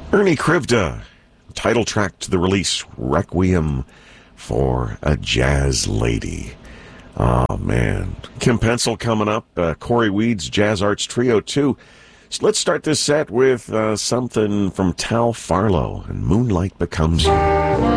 Ernie Krivda, title track to the release, Requiem for a Jazz Lady. Oh, man. Kim Pencil coming up. Corey Weeds, Jazz Arts Trio, too. So let's start this set with something from Tal Farlow and Moonlight Becomes You.